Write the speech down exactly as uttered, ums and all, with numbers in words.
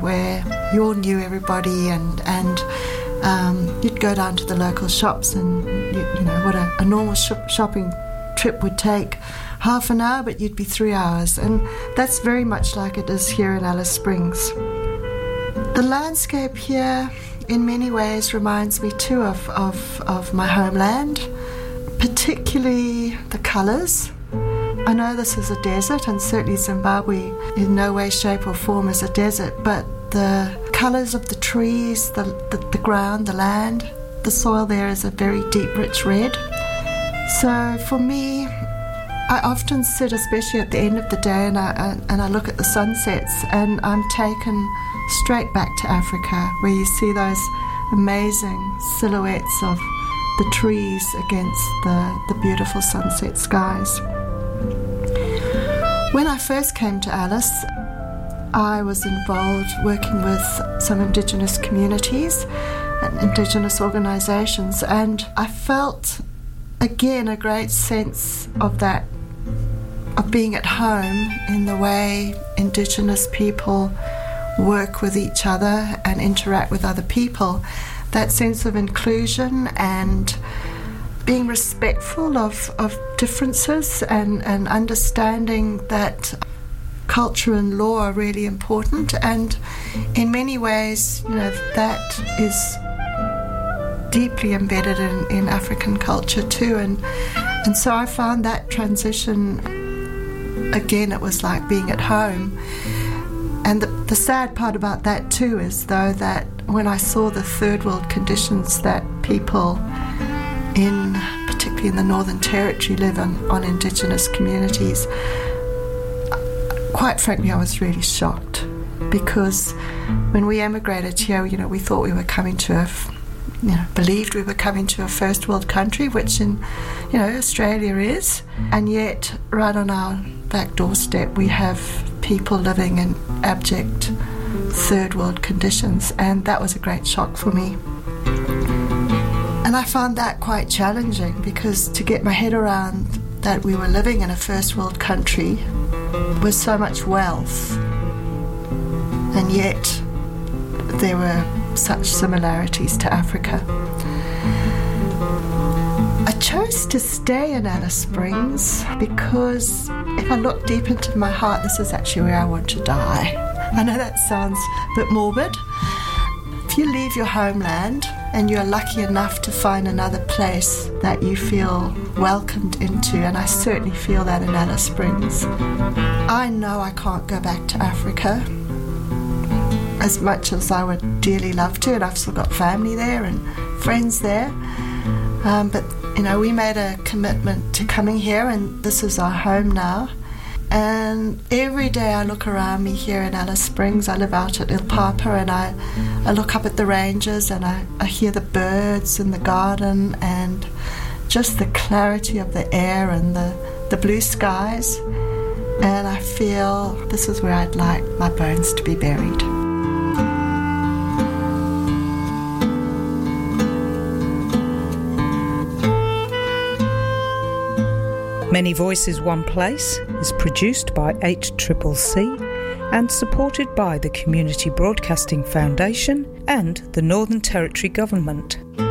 where you all knew everybody, and and um, you'd go down to the local shops, and you, you know what a, a normal shop, shopping trip would take half an hour, but you'd be three hours, and that's very much like it is here in Alice Springs. The landscape here in many ways reminds me too of, of, of my homeland, particularly the colours. I know this is a desert, and certainly Zimbabwe in no way, shape or form is a desert, but the colours of the trees, the, the, the ground, the land, the soil there is a very deep, rich red. So for me, I often sit, especially at the end of the day, and I, and I look at the sunsets, and I'm taken straight back to Africa, where you see those amazing silhouettes of the trees against the, the beautiful sunset skies. When I first came to Alice, I was involved working with some Indigenous communities and Indigenous organisations, and I felt again a great sense of that, of being at home in the way Indigenous people work with each other and interact with other people. That sense of inclusion and being respectful of, of differences, and, and understanding that culture and law are really important, and in many ways, you know, that is deeply embedded in, in African culture too, and and so I found that transition, again, it was like being at home. And the, the sad part about that too is, though, that when I saw the third world conditions that people in, particularly in the Northern Territory, live on, on Indigenous communities, quite frankly, I was really shocked, because when we emigrated here, you know, we thought we were coming to a, you know, believed we were coming to a first world country, which in, you know, Australia is, and yet right on our back doorstep we have people living in abject third world conditions, and that was a great shock for me. And I found that quite challenging, because to get my head around that we were living in a first world country with so much wealth, and yet there were such similarities to Africa. I chose to stay in Alice Springs because if I look deep into my heart, this is actually where I want to die. I know that sounds a bit morbid. If you leave your homeland and you're lucky enough to find another place that you feel welcomed into, and I certainly feel that in Alice Springs, I know I can't go back to Africa, as much as I would dearly love to, and I've still got family there and friends there. Um, but, you know, we made a commitment to coming here, and this is our home now. And every day I look around me here in Alice Springs. I live out at Il Papa, and I, I look up at the ranges, and I, I hear the birds in the garden, and just the clarity of the air and the, the blue skies. And I feel this is where I'd like my bones to be buried. Many Voices One Place is produced by eight C C C and supported by the Community Broadcasting Foundation and the Northern Territory Government.